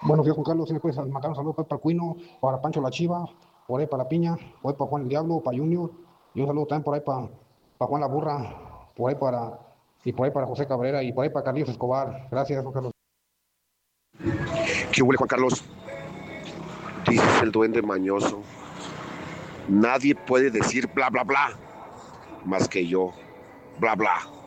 Buenos días, Juan Carlos. Si me puedes mandar un saludo pues, para Cuino, para Pancho la Chiva, por ahí para la Piña, por ahí para Juan el Diablo, para Junior, y un saludo también por ahí para Juan la Burra, por ahí para José Cabrera y por ahí para Carlitos Escobar. Gracias, Juan Carlos. ¿Qué huele, Juan Carlos? Dices el duende mañoso. Nadie puede decir bla bla bla más que yo. Bla bla.